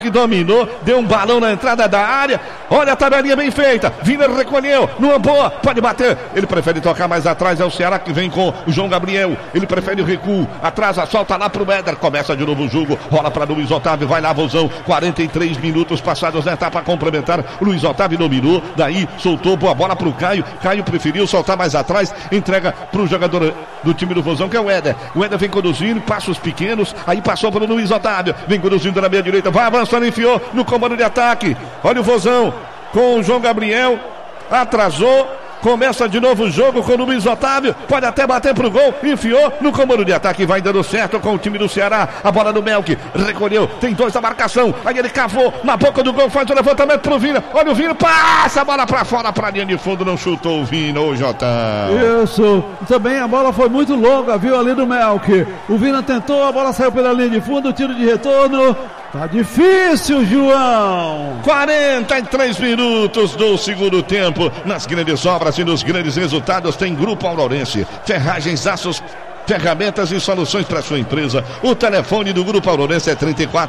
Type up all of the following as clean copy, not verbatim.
que dominou, deu um balão na entrada da área, olha a tabelinha bem feita, Vina recolheu, numa boa, pode bater, ele prefere tocar mais atrás, é o Ceará que vem com o João Gabriel, ele prefere o recuo, atrasa, solta lá pro Éder, começa de novo o jogo, rola para Luiz Otávio, vai lá Vozão, 43 minutos passados na etapa complementar, Luiz Otávio dominou, daí soltou, boa bola pro Caio, Caio preferiu soltar mais atrás, entrega pro jogador do time do Vozão, que é o Éder vem conduzindo, passos pequenos, aí passou para o Luiz Otávio, vem conduzindo na meia direita, vai avançando, enfiou no comando de ataque, olha o Vozão com o João Gabriel, atrasou, começa de novo o jogo com o Luiz Otávio, pode até bater pro gol, enfiou no comando de ataque, vai dando certo com o time do Ceará, a bola do Melk, recolheu, tem dois da marcação, aí ele cavou na boca do gol, faz o levantamento pro Vina, olha o Vina, passa a bola pra fora, pra linha de fundo, não chutou o Vina, ô Jotão. Isso, também a bola foi muito longa, viu, ali do Melk, o Vina tentou, a bola saiu pela linha de fundo, o tiro de retorno, tá difícil, João. 43 minutos do segundo tempo. Nas grandes obras e nos grandes resultados tem Grupo Aurorense. Ferragens, aços, ferramentas e soluções para sua empresa. O telefone do Grupo Aurorense é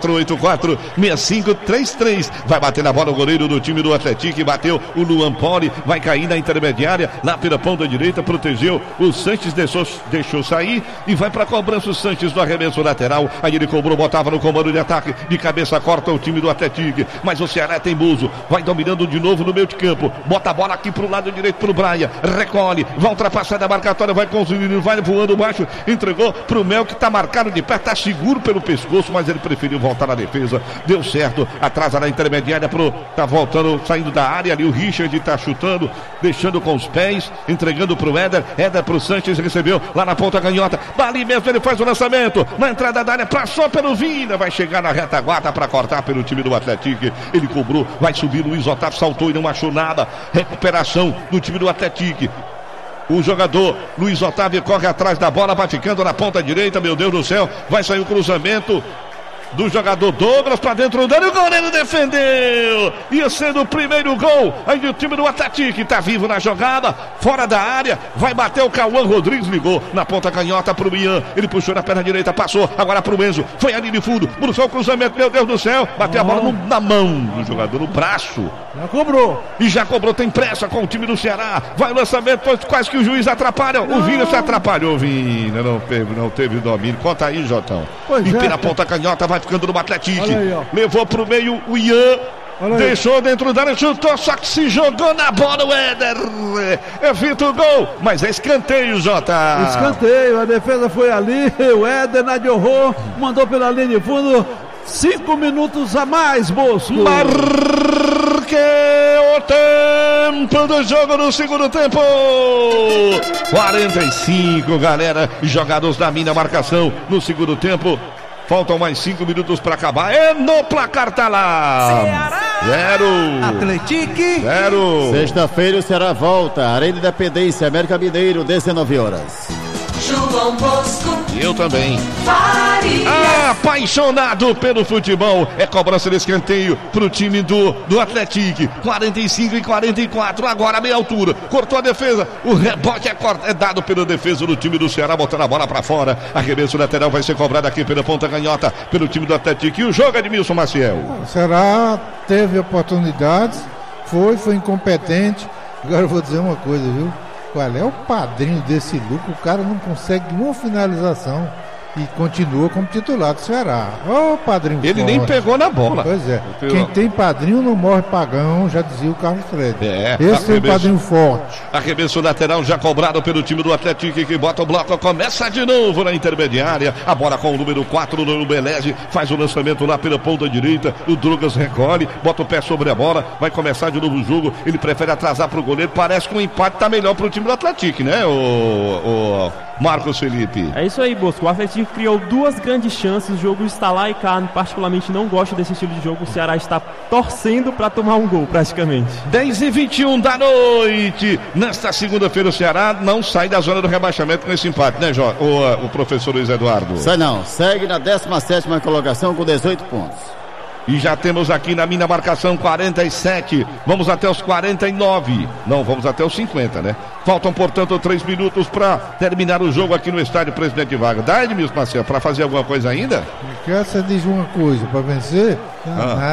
3484-6533. Vai bater na bola o goleiro do time do Atlético. Bateu o Luan Poli. Vai cair na intermediária. Lá pela ponta direita. Protegeu. O Sanches deixou sair. E vai para a cobrança o Sanches do arremesso lateral. Aí ele cobrou, botava no comando de ataque. De cabeça corta o time do Atlético. Mas o Ceará tem Buzo. Vai dominando de novo no meio de campo. Bota a bola aqui pro lado direito pro Braia. Recolhe. Vai ultrapassar da marcatória. Vai conseguindo. Vai voando baixo. Entregou pro Mel, que tá marcado de pé, tá seguro pelo pescoço, mas ele preferiu voltar na defesa, deu certo, atrasa na intermediária tá voltando, saindo da área ali, o Richard tá chutando, deixando com os pés, entregando pro Éder pro Sanches, recebeu lá na ponta canhota, dali mesmo ele faz o lançamento, na entrada da área, passou pelo Vina, vai chegar na retaguarda para cortar pelo time do Atlético, ele cobrou, vai subir, Luiz Otávio saltou e não achou nada, recuperação do time do Atlético. O jogador Luiz Otávio corre atrás da bola, vai ficando na ponta direita, meu Deus do céu, vai sair o cruzamento do jogador Douglas para dentro do área, o goleiro defendeu, ia sendo o primeiro gol, aí o time do Atlético tá vivo na jogada, fora da área, vai bater o Cauã Rodrigues, ligou na ponta canhota pro Ian, ele puxou na perna direita, passou, agora pro Enzo, foi ali de fundo, buscou o cruzamento, meu Deus do céu, bateu a bola na mão do jogador, no braço. Já cobrou, tem pressa com o time do Ceará, vai o lançamento, quase que o juiz atrapalha, o Vina se atrapalhou, Vina, não teve domínio, conta aí, Jotão, e pela ponta canhota, vai ficando no Atlético, levou pro meio o Ian, deixou dentro da área, chutou, só que se jogou na bola o Éder, evita o gol, mas é escanteio, Jota. Escanteio, a defesa foi ali, o Éder Nadiorro mandou pela linha de fundo, 5 minutos a mais, Bosco. Marque o tempo do jogo no segundo tempo. 45, galera, jogados na minha marcação no segundo tempo. Faltam mais 5 minutos para acabar. É no placar, tá lá. Ceará 0. Atlético 0. Sexta-feira o Ceará volta. Arena Independência, América Mineiro, 19 horas. João Bosco. E eu também. Faria. Apaixonado pelo futebol. É cobrança de escanteio pro time do Atlético. 45 e 44. Agora a meia altura. Cortou a defesa. O rebote é dado pela defesa do time do Ceará, botando a bola pra fora. Arremesso lateral vai ser cobrado aqui pela ponta canhota, pelo time do Atlético. E o jogo é de Milson Maciel. O Ceará teve oportunidades. Foi incompetente. Agora eu vou dizer uma coisa, viu? Qual é o padrinho desse Lucas? O cara não consegue uma finalização e continua como titular do Ceará. Ô, padrinho ele forte. Nem pegou na bola. Pois é. Quem tem padrinho não morre pagão, já dizia o Carlos Fred. Esse tem padrinho forte. Arremesso lateral já cobrado pelo time do Atlético, que bota o bloco, começa de novo na intermediária. A bola com o número 4 no Beleze, faz o lançamento lá pela ponta direita. O Drugas recolhe, bota o pé sobre a bola, vai começar de novo o jogo. Ele prefere atrasar pro goleiro. Parece que o empate tá melhor pro time do Atlético, né, o Marcos Felipe? É isso aí, Bosco. O Atlético criou 2 grandes chances. O jogo está lá e cá. Particularmente não gosto desse estilo de jogo. O Ceará está torcendo para tomar um gol, praticamente. 10h21 da noite. Nesta segunda-feira, o Ceará não sai da zona do rebaixamento com esse empate, né, o professor Luiz Eduardo? Sai não. Segue na 17ª colocação com 18 pontos. E já temos aqui na minha marcação 47. Vamos até os 49. Não, vamos até os 50, né? Faltam, portanto, 3 minutos para terminar o jogo aqui no estádio Presidente Vargas. Dá, Edmilson Maciel, para fazer alguma coisa ainda? Porque você diz uma coisa, para vencer,